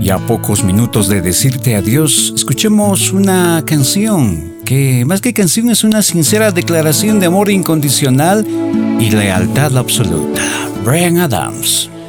Ya a pocos minutos de decirte adiós, escuchemos una canción que más que canción es una sincera declaración de amor incondicional y lealtad absoluta. Bryan Adams.